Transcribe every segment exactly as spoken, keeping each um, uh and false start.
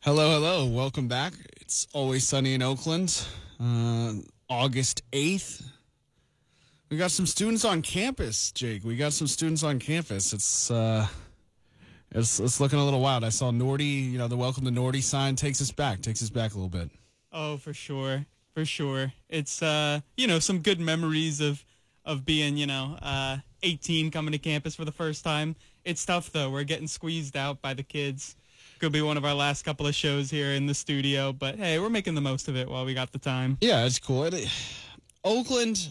Hello, hello. Welcome back. It's Always Sunny in Oakland. Uh, August eighth. We got some students on campus, Jake. We got some students on campus. It's uh, it's, it's looking a little wild. I saw Nordy, you know, the Welcome to Nordy sign takes us back, takes us back a little bit. Oh, for sure. For sure. It's, uh, you know, some good memories of, of being, you know, uh, eighteen coming to campus for the first time. It's tough, though. We're getting squeezed out by the kids. Could be one of our last couple of shows here in the studio, but hey, we're making the most of it while we got the time. Yeah, it's cool. It, Oakland,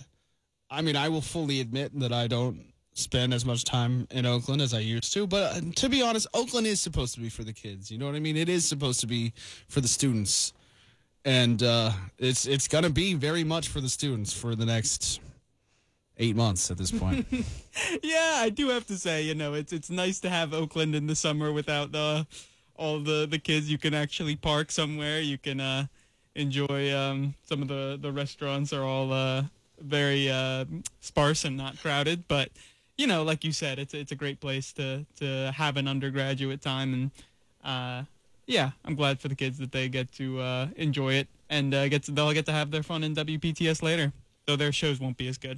I mean, I will fully admit that I don't spend as much time in Oakland as I used to, but uh, to be honest, Oakland is supposed to be for the kids. You know what I mean? It is supposed to be for the students. And uh, it's it's going to be very much for the students for the next eight months at this point. Yeah, I do have to say, you know, it's it's nice to have Oakland in the summer without the all the, the kids. You can actually park somewhere. You can uh, enjoy um, some of the, the restaurants are all uh, very uh, sparse and not crowded. But, you know, like you said, it's it's a great place to, to have an undergraduate time. And, uh, yeah, I'm glad for the kids that they get to uh, enjoy it. And uh, get to, they'll get to have their fun in W P T S later, though their shows won't be as good.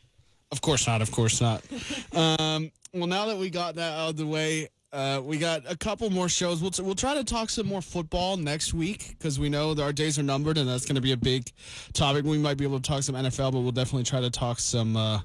Of course not. Of course not. um, well, now that we got that out of the way, Uh, we got a couple more shows. We'll, t- we'll try to talk some more football next week because we know that our days are numbered, and that's going to be a big topic. We might be able to talk some N F L, but we'll definitely try to talk some uh,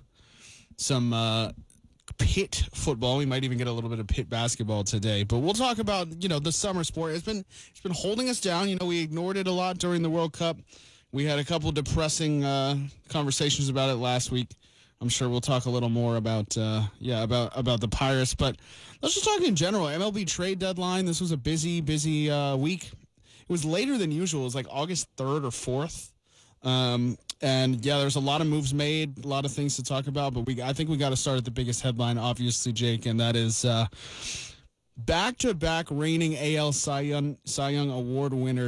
some uh, Pitt football. We might even get a little bit of Pitt basketball today. But we'll talk about, you know, the summer sport. It's been it's been holding us down. You know, we ignored it a lot during the World Cup. We had a couple depressing uh, conversations about it last week. I'm sure we'll talk a little more about, uh, yeah, about about the Pirates. But let's just talk in general. M L B trade deadline. This was a busy, busy uh, week. It was later than usual. It was like August third or fourth. Um, and, yeah, there's a lot of moves made, a lot of things to talk about. But we, I think we got to start at the biggest headline, obviously, Jake, and that is uh, back-to-back reigning A L Cy Young, Cy Young Award winner